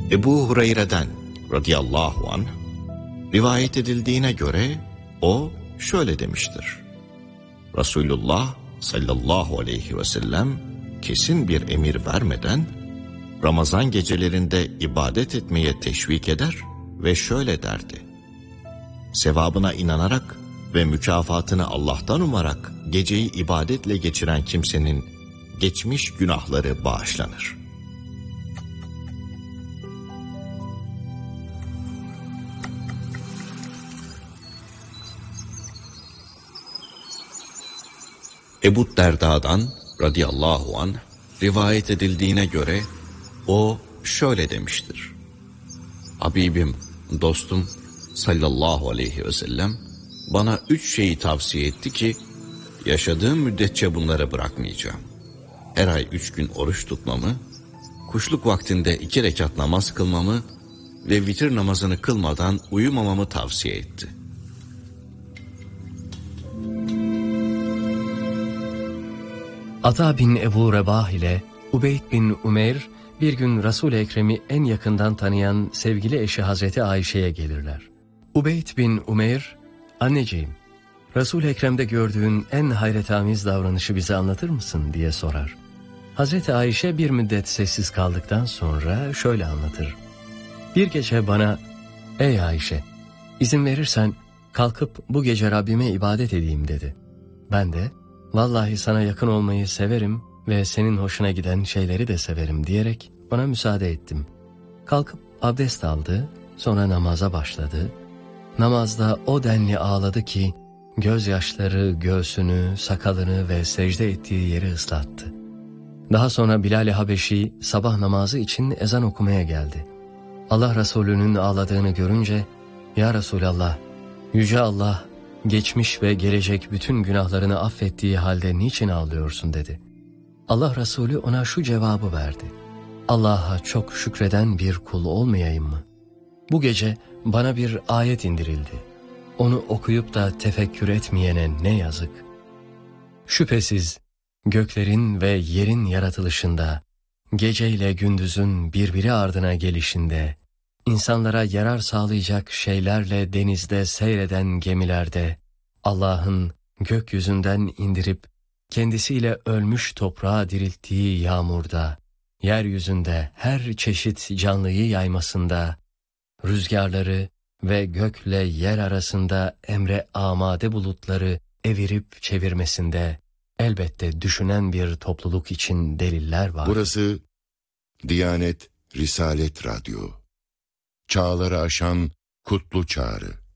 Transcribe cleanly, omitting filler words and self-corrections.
Ebu Hureyre'den radıyallahu anh rivayet edildiğine göre o şöyle demiştir. Resulullah sallallahu aleyhi ve sellem kesin bir emir vermeden Ramazan gecelerinde ibadet etmeye teşvik eder ve şöyle derdi. Sevabına inanarak ve mükafatını Allah'tan umarak geceyi ibadetle geçiren kimsenin geçmiş günahları bağışlanır. Ebu Derda'dan radıyallahu anh rivayet edildiğine göre o şöyle demiştir. Habibim, dostum sallallahu aleyhi ve sellem bana 3 şeyi tavsiye etti ki yaşadığım müddetçe bunları bırakmayacağım. Her ay 3 gün oruç tutmamı, kuşluk vaktinde 2 rekat namaz kılmamı ve vitir namazını kılmadan uyumamamı tavsiye etti. Ata bin Ebu Rebah ile Ubeyd bin Umeyr bir gün Resul-i Ekrem'i en yakından tanıyan sevgili eşi Hazreti Ayşe'ye gelirler. Ubeyd bin Umeyr, "Anneciğim, Resul-i Ekrem'de gördüğün en hayretamiz davranışı bize anlatır mısın?" diye sorar. Hazreti Ayşe bir müddet sessiz kaldıktan sonra şöyle anlatır. "Bir gece bana, ey Ayşe, izin verirsen kalkıp bu gece Rabbime ibadet edeyim" dedi. Ben de, "Vallahi sana yakın olmayı severim ve senin hoşuna giden şeyleri de severim" diyerek ona müsaade ettim. Kalkıp abdest aldı, sonra namaza başladı. Namazda o denli ağladı ki gözyaşları göğsünü, sakalını ve secde ettiği yeri ıslattı. Daha sonra Bilal-i Habeşi sabah namazı için ezan okumaya geldi. Allah Resulü'nün ağladığını görünce, "Ya Resulallah, Yüce Allah geçmiş ve gelecek bütün günahlarını affettiği halde niçin ağlıyorsun?" dedi. Allah Resulü ona şu cevabı verdi. "Allah'a çok şükreden bir kul olmayayım mı? Bu gece bana bir ayet indirildi. Onu okuyup da tefekkür etmeyene ne yazık. Şüphesiz göklerin ve yerin yaratılışında, geceyle gündüzün birbiri ardına gelişinde, insanlara yarar sağlayacak şeylerle denizde seyreden gemilerde, Allah'ın gökyüzünden indirip kendisiyle ölmüş toprağa dirilttiği yağmurda, yeryüzünde her çeşit canlıyı yaymasında, rüzgarları ve gökle yer arasında emre amade bulutları evirip çevirmesinde elbette düşünen bir topluluk için deliller var." Burası Diyanet Risalet Radyo. Çağları aşan kutlu çağrı.